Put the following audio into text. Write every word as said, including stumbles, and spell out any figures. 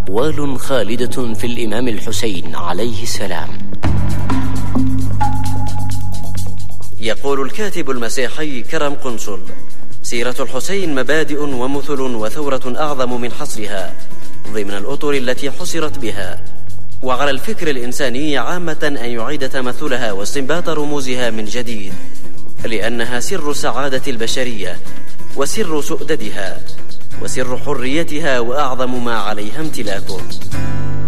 أقوال خالدة في الإمام الحسين عليه السلام. يقول الكاتب المسيحي كرم قنصل: سيرة الحسين مبادئ ومثل وثورة أعظم من حصرها ضمن الأطر التي حصرت بها، وعلى الفكر الإنساني عامة أن يعيد تمثلها واستنباط رموزها من جديد، لأنها سر سعادة البشرية وسر سؤددها وسر حريتها وأعظم ما عليها امتلاكه.